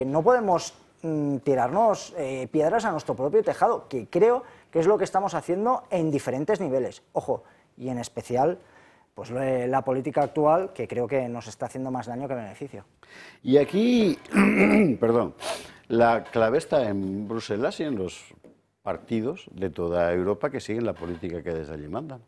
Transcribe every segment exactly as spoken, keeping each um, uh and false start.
No podemos mm, tirarnos eh, piedras a nuestro propio tejado, que creo que es lo que estamos haciendo en diferentes niveles. Ojo, y en especial pues la política actual, que creo que nos está haciendo más daño que beneficio. Y aquí, perdón, la clave está en Bruselas y en los partidos de toda Europa que siguen la política que desde allí mandan.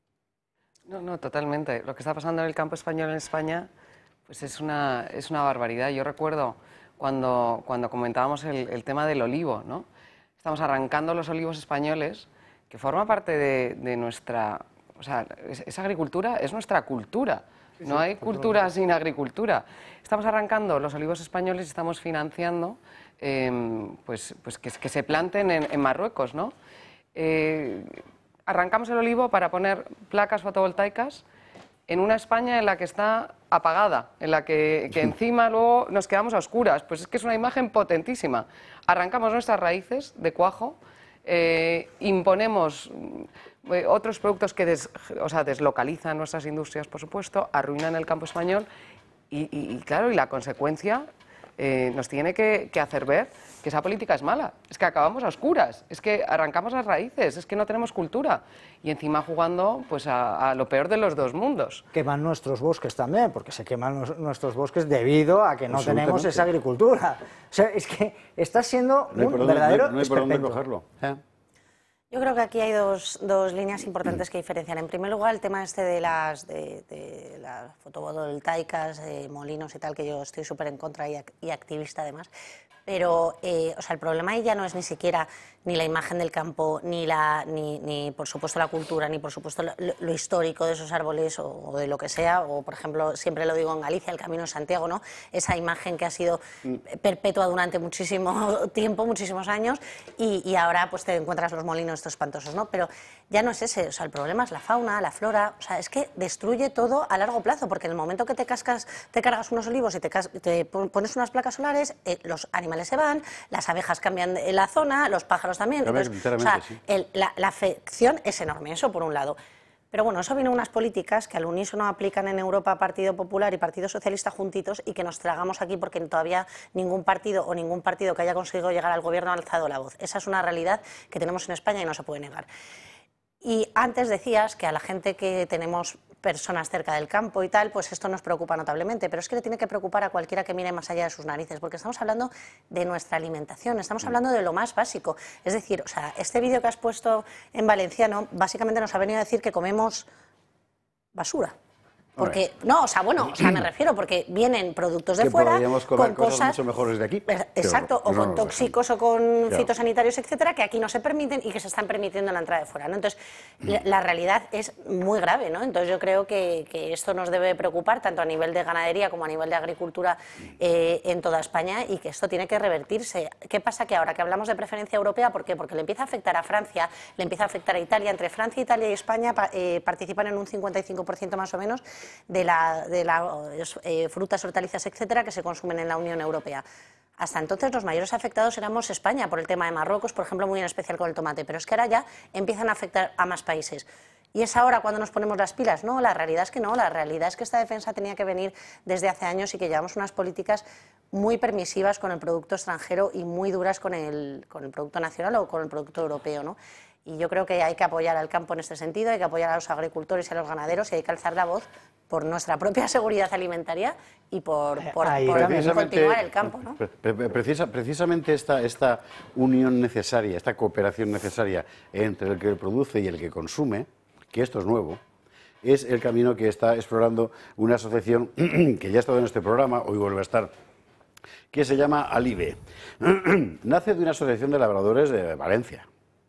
No, no, totalmente. Lo que está pasando en el campo español en España pues es una, es una barbaridad. Yo recuerdo cuando, cuando comentábamos el, el tema del olivo, ¿no? Estamos arrancando los olivos españoles, que forma parte de, de nuestra... O sea, esa agricultura es nuestra cultura. No hay cultura sin agricultura. Estamos arrancando los olivos españoles y estamos financiando eh, pues, pues que, que se planten en, en Marruecos, ¿no? Eh, arrancamos el olivo para poner placas fotovoltaicas en una España en la que está apagada, en la que, que encima luego nos quedamos a oscuras. Pues es que es una imagen potentísima. Arrancamos nuestras raíces de cuajo, eh, imponemos eh, otros productos que des, o sea, deslocalizan nuestras industrias, por supuesto, arruinan el campo español y, y, y claro, y la consecuencia eh, nos tiene que, que hacer ver que esa política es mala, es que acabamos a oscuras, es que arrancamos las raíces, es que no tenemos cultura y encima jugando pues a, a lo peor de los dos mundos. Queman nuestros bosques también, porque se queman los, nuestros bosques debido a que no tenemos esa agricultura. O sea, es que está siendo no un dónde, verdadero no hay, no hay por dónde esperpento. cogerlo. ¿Eh? Yo creo que aquí hay dos, dos líneas importantes que diferencian. En primer lugar, el tema este de las, de, de las fotovoltaicas, de molinos y tal, que yo estoy súper en contra y, y activista además. Pero, eh, o sea, el problema ahí ya no es ni siquiera ni la imagen del campo, ni, la, ni, ni por supuesto la cultura, ni por supuesto lo, lo histórico de esos árboles o, o de lo que sea, o por ejemplo, siempre lo digo en Galicia, el Camino de Santiago, ¿no? Esa imagen que ha sido perpetua durante muchísimo tiempo, muchísimos años, y, y ahora pues te encuentras los molinos estos espantosos, ¿no? Pero ya no es ese, o sea, el problema es la fauna, la flora, o sea, es que destruye todo a largo plazo, porque en el momento que te cascas, te cargas unos olivos y te, te pones unas placas solares, eh, los animales se van, las abejas cambian en la zona, los pájaros también. Entonces, o sea, sí. el, la, la afección es enorme, eso por un lado. Pero bueno, eso viene unas políticas que al unísono aplican en Europa Partido Popular y Partido Socialista juntitos y que nos tragamos aquí porque todavía ningún partido o ningún partido que haya conseguido llegar al gobierno ha alzado la voz. Esa es una realidad que tenemos en España y no se puede negar. Y antes decías que a la gente que tenemos personas cerca del campo y tal, pues esto nos preocupa notablemente, pero es que le tiene que preocupar a cualquiera que mire más allá de sus narices, porque estamos hablando de nuestra alimentación, estamos hablando de lo más básico. Es decir, o sea, este vídeo que has puesto en valenciano básicamente nos ha venido a decir que comemos basura. Porque, no, o sea, bueno, o sea, me refiero porque vienen productos de que fuera podríamos comer con cosas, cosas mucho mejores de aquí. Exacto, pero, o con no, tóxicos o con claro. fitosanitarios, etcétera, que aquí no se permiten y que se están permitiendo en la entrada de fuera, ¿no? Entonces, la, la realidad es muy grave, ¿no? Entonces, yo creo que, que esto nos debe preocupar tanto a nivel de ganadería como a nivel de agricultura eh, en toda España y que esto tiene que revertirse. ¿Qué pasa? Que ahora que hablamos de preferencia europea, ¿por qué? Porque le empieza a afectar a Francia, le empieza a afectar a Italia. Entre Francia, Italia y España eh, participan en un cincuenta y cinco por ciento más o menos de la de las eh, frutas, hortalizas, etcétera, que se consumen en la Unión Europea. Hasta entonces los mayores afectados éramos España por el tema de Marruecos, por ejemplo, muy en especial con el tomate, pero es que ahora ya empiezan a afectar a más países. ¿Y es ahora cuando nos ponemos las pilas? No, la realidad es que no, la realidad es que esta defensa tenía que venir desde hace años y que llevamos unas políticas muy permisivas con el producto extranjero y muy duras con el, con el producto nacional o con el producto europeo, ¿no? Y yo creo que hay que apoyar al campo en este sentido, hay que apoyar a los agricultores y a los ganaderos y hay que alzar la voz por nuestra propia seguridad alimentaria y por, por, por continuar el campo, ¿no? Precisa, precisamente esta, esta unión necesaria, esta cooperación necesaria entre el que produce y el que consume, que esto es nuevo, es el camino que está explorando una asociación que ya ha estado en este programa, hoy vuelve a estar, que se llama Alive. Nace de una asociación de labradores de Valencia.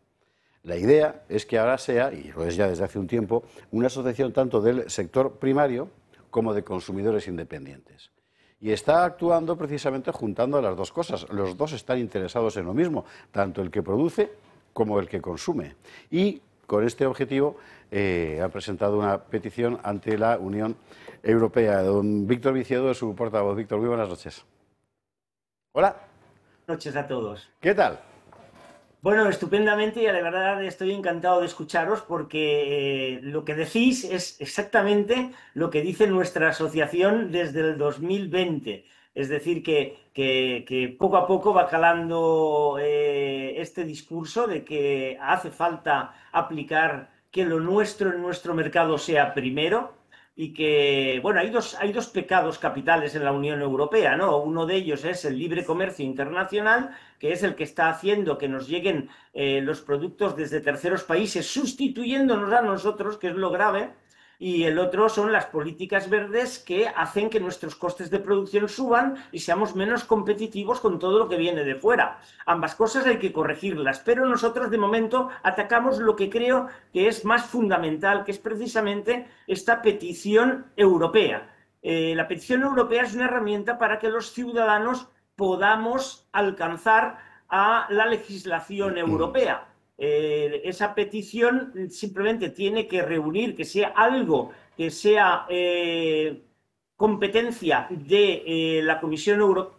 La idea es que ahora sea, y lo es ya desde hace un tiempo, una asociación tanto del sector primario como de consumidores independientes. Y está actuando precisamente juntando las dos cosas. Los dos están interesados en lo mismo, tanto el que produce como el que consume. Y con este objetivo eh, ha presentado una petición ante la Unión Europea. Don Víctor Viciedo es su portavoz. Víctor, muy buenas noches. Hola. Buenas noches a todos. ¿Qué tal? Bueno, estupendamente y la verdad estoy encantado de escucharos porque eh, lo que decís es exactamente lo que dice nuestra asociación desde el dos mil veinte. Es decir, que, que, que poco a poco va calando eh, este discurso de que hace falta aplicar que lo nuestro en nuestro mercado sea primero y que, bueno, hay dos, hay dos pecados capitales en la Unión Europea, ¿no? Uno de ellos es el libre comercio internacional, que es el que está haciendo que nos lleguen eh, los productos desde terceros países, sustituyéndonos a nosotros, que es lo grave. Y el otro son las políticas verdes que hacen que nuestros costes de producción suban y seamos menos competitivos con todo lo que viene de fuera. Ambas cosas hay que corregirlas, pero nosotros de momento atacamos lo que creo que es más fundamental, que es precisamente esta petición europea. Eh, la petición europea es una herramienta para que los ciudadanos podamos alcanzar a la legislación europea. Eh, esa petición simplemente tiene que reunir, que sea algo que sea eh, competencia de eh, la Comisión Europea.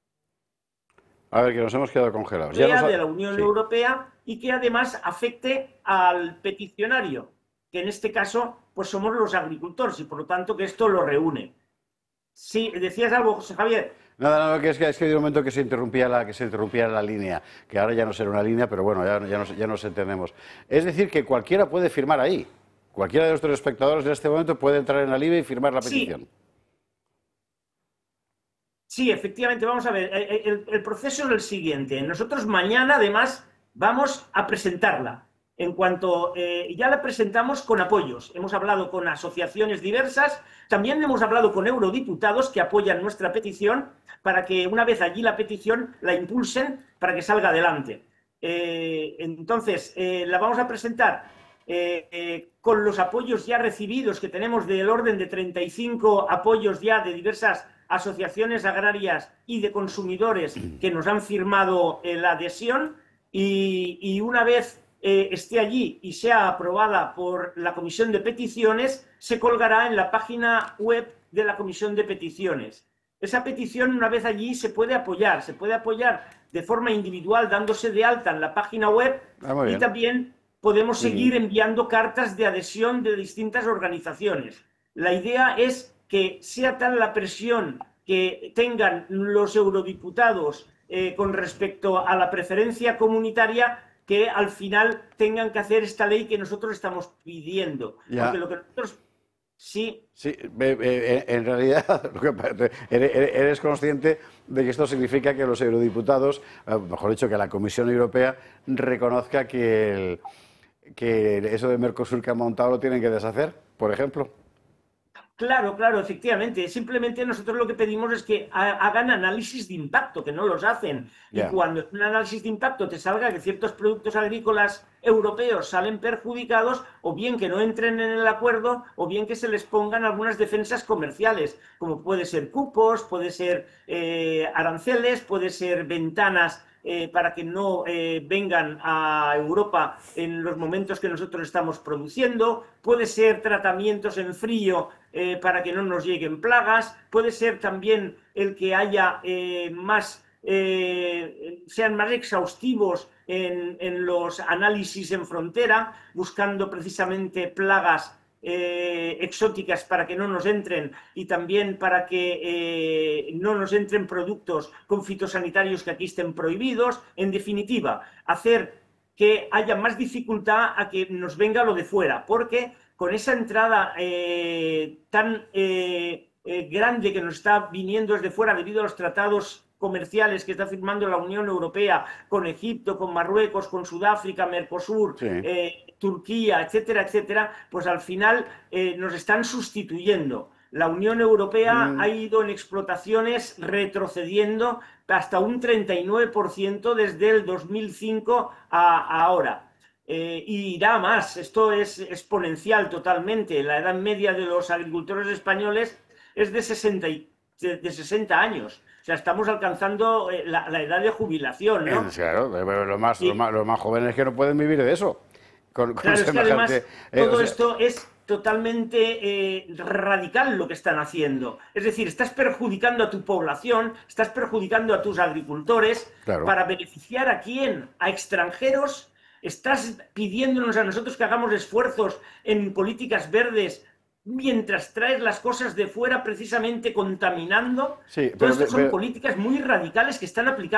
A ver, que nos hemos quedado congelados. Ya nos ha... de la Unión sí. Europea y que además afecte al peticionario, que en este caso pues somos los agricultores y por lo tanto que esto lo reúne. Sí, decías algo, José Javier. Nada, nada, que es que, es que hay un momento que se interrumpía la que se interrumpía la línea, que ahora ya no será una línea, pero bueno, ya, ya, nos, ya nos entendemos. Es decir, que cualquiera puede firmar ahí. Cualquiera de nuestros espectadores en este momento puede entrar en la LIBE y firmar la petición. Sí, sí, efectivamente, vamos a ver. El, el proceso es el siguiente. Nosotros mañana, además, vamos a presentarla. En cuanto eh, ya la presentamos con apoyos, hemos hablado con asociaciones diversas, también hemos hablado con eurodiputados que apoyan nuestra petición para que una vez allí la petición la impulsen para que salga adelante. Eh, entonces, eh, la vamos a presentar eh, eh, con los apoyos ya recibidos, que tenemos del orden de treinta y cinco apoyos ya de diversas asociaciones agrarias y de consumidores que nos han firmado eh, la adhesión, y, y una vez Eh, esté allí y sea aprobada por la Comisión de Peticiones, se colgará en la página web de la Comisión de Peticiones. Esa petición, una vez allí, se puede apoyar, se puede apoyar de forma individual dándose de alta en la página web ah, y también podemos seguir enviando cartas de adhesión de distintas organizaciones. La idea es que sea tal la presión que tengan los eurodiputados eh, con respecto a la preferencia comunitaria que al final tengan que hacer esta ley que nosotros estamos pidiendo. Ya. Porque lo que nosotros... Sí. Sí, en realidad eres consciente de que esto significa que los eurodiputados, mejor dicho, que la Comisión Europea reconozca que, el, que eso de Mercosur que han montado lo tienen que deshacer, por ejemplo. Claro, claro, efectivamente. Simplemente nosotros lo que pedimos es que hagan análisis de impacto, que no los hacen. Yeah. Y cuando un análisis de impacto te salga que ciertos productos agrícolas europeos salen perjudicados, o bien que no entren en el acuerdo, o bien que se les pongan algunas defensas comerciales, como puede ser cupos, puede ser eh, aranceles, puede ser ventanas Eh, para que no eh, vengan a Europa en los momentos que nosotros estamos produciendo, puede ser tratamientos en frío eh, para que no nos lleguen plagas, puede ser también el que haya eh, más, eh, sean más exhaustivos en, en los análisis en frontera, buscando precisamente plagas Eh, exóticas para que no nos entren y también para que eh, no nos entren productos con fitosanitarios que aquí estén prohibidos. En definitiva, hacer que haya más dificultad a que nos venga lo de fuera, porque con esa entrada eh, tan eh, eh, grande que nos está viniendo desde fuera debido a los tratados comerciales que está firmando la Unión Europea con Egipto, con Marruecos, con Sudáfrica, Mercosur, sí. eh, Turquía, etcétera, etcétera, pues al final eh, nos están sustituyendo. La Unión Europea mm. ha ido en explotaciones retrocediendo hasta un treinta y nueve por ciento desde el dos mil cinco a, a ahora. Eh, y irá más, esto es exponencial totalmente. La edad media de los agricultores españoles es de sesenta, de, de sesenta años. O sea, estamos alcanzando la, la edad de jubilación, ¿no? Claro, lo más, sí. lo más, los más jóvenes que no pueden vivir de eso. Con, con claro, es que además eh, todo o sea... esto es totalmente eh, radical lo que están haciendo. Es decir, estás perjudicando a tu población, estás perjudicando a tus agricultores. Claro. ¿Para beneficiar a quién? A extranjeros. Estás pidiéndonos a nosotros que hagamos esfuerzos en políticas verdes mientras traes las cosas de fuera precisamente contaminando. Sí, Todo pero, esto son pero, políticas muy radicales que están aplicando